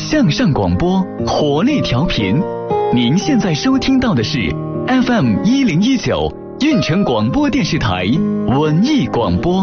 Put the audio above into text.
向上广播，活力调频。您现在收听到的是 FM 1019运城广播电视台文艺广播。